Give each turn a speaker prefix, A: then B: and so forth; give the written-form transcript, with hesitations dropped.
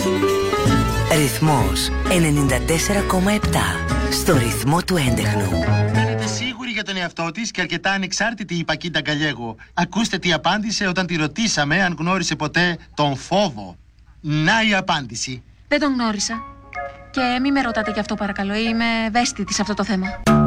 A: Ρυθμός 94,7. Στο ρυθμό του έντεχνου.
B: Φαίνεται σίγουρη για τον εαυτό της και αρκετά ανεξάρτητη η Πακίντα Γκαλιέγο. Ακούστε τι απάντησε όταν τη ρωτήσαμε αν γνώρισε ποτέ τον φόβο. Να η απάντηση.
C: Δεν τον γνώρισα. Και μη με ρωτάτε γι' αυτό παρακαλώ, είμαι ευαίσθητη σε αυτό το θέμα.